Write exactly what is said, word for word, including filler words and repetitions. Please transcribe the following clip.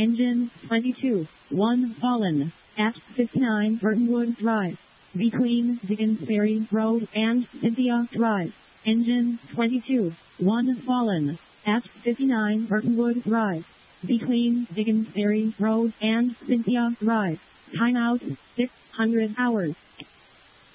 Engine twenty-two, one fallen, at fifty-nine Burtonwood Drive, between Diggins Road and Cynthia Drive. Engine twenty-two, one fallen, at fifty-nine Burtonwood Drive, between Diggins Road and Cynthia Drive. Timeout six hundred hours.